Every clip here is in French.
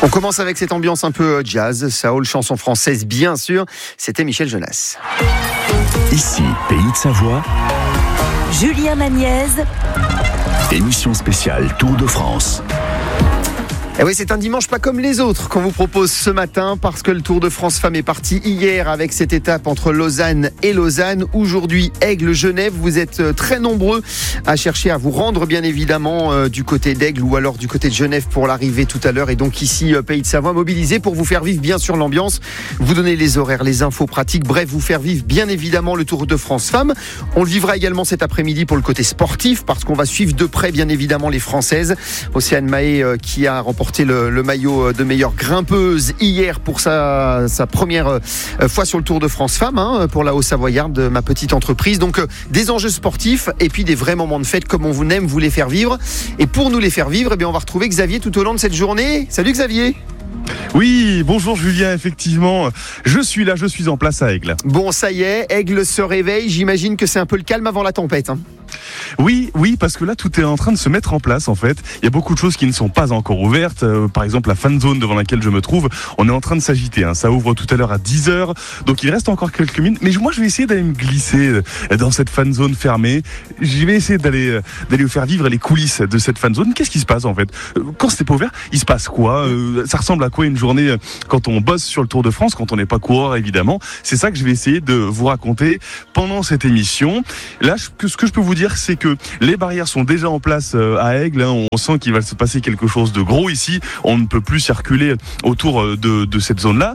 On commence avec cette ambiance un peu jazz, soul, chanson française bien sûr. C'était Michel Jonas. Ici, Pays de Savoie. Julien Magnez. Émission spéciale Tour de France. Et oui, c'est un dimanche pas comme les autres qu'on vous propose ce matin parce que le Tour de France Femmes est parti hier avec cette étape entre Lausanne et Lausanne. Aujourd'hui, Aigle-Genève. Vous êtes très nombreux à chercher à vous rendre bien évidemment du côté d'Aigle ou alors du côté de Genève pour l'arrivée tout à l'heure. Et donc ici, Pays de Savoie mobilisé pour vous faire vivre bien sûr l'ambiance, vous donner les horaires, les infos pratiques, bref, vous faire vivre bien évidemment le Tour de France Femmes. On le vivra également cet après-midi pour le côté sportif parce qu'on va suivre de près bien évidemment les Françaises. Océane Mahé qui a remporté le maillot de meilleure grimpeuse hier pour sa première fois sur le Tour de France Femmes pour la Haute-Savoyarde, ma petite entreprise. Donc des enjeux sportifs et puis des vrais moments de fête comme on aime vous les faire vivre. Et pour nous les faire vivre, on va retrouver Xavier tout au long de cette journée. Salut Xavier. Oui, bonjour Julien, effectivement, je suis là, je suis en place à Aigle. Bon, ça y est, Aigle se réveille, j'imagine que c'est un peu le calme avant la tempête. Oui, parce que là, tout est en train de se mettre en place, en fait. Il y a beaucoup de choses qui ne sont pas encore ouvertes. Par exemple, la fan zone devant laquelle je me trouve, on est en train de s'agiter. Ça ouvre tout à l'heure à 10h. Donc, il reste encore quelques minutes. Mais moi, je vais essayer d'aller me glisser dans cette fan zone fermée. Je vais essayer d'aller vous faire vivre les coulisses de cette fan zone. Qu'est-ce qui se passe, en fait? Quand c'était pas ouvert, il se passe quoi? Ça ressemble à quoi une journée quand on bosse sur le Tour de France, quand on n'est pas coureur, évidemment? C'est ça que je vais essayer de vous raconter pendant cette émission. Là, ce que je peux vous dire, c'est que les barrières sont déjà en place à Aigle. On sent qu'il va se passer quelque chose de gros ici. On ne peut plus circuler autour de cette zone-là.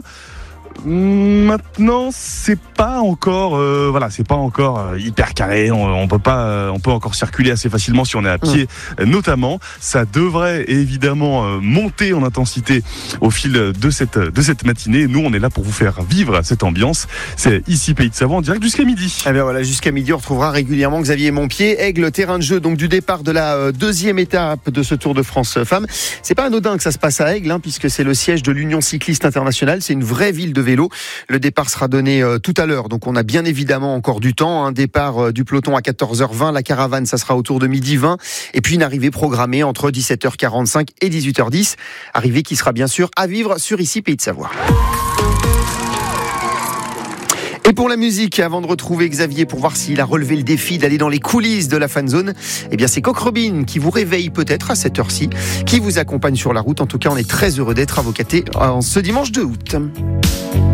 Maintenant, c'est pas encore, c'est pas encore hyper carré. On peut encore circuler assez facilement si on est à pied, notamment. Ça devrait évidemment monter en intensité au fil de cette matinée. Nous, on est là pour vous faire vivre cette ambiance. C'est ici Pays de Savoie en direct jusqu'à midi. Eh bien voilà, jusqu'à midi, on retrouvera régulièrement Xavier Montpied. Aigle, terrain de jeu donc du départ de la deuxième étape de ce Tour de France Femmes. C'est pas anodin que ça se passe à Aigle, puisque c'est le siège de l'Union cycliste internationale. C'est une vraie ville de vélo. Le départ sera donné tout à l'heure, donc on a bien évidemment encore du temps. Un départ du peloton à 14h20, la caravane ça sera autour de 12h20, et puis une arrivée programmée entre 17h45 et 18h10. Arrivée qui sera bien sûr à vivre sur ici Pays de Savoie. Et pour la musique, avant de retrouver Xavier pour voir s'il a relevé le défi d'aller dans les coulisses de la fan zone, c'est Coq Robin qui vous réveille peut-être à cette heure-ci, qui vous accompagne sur la route. En tout cas, on est très heureux d'être à vos côtés en ce dimanche 2 août.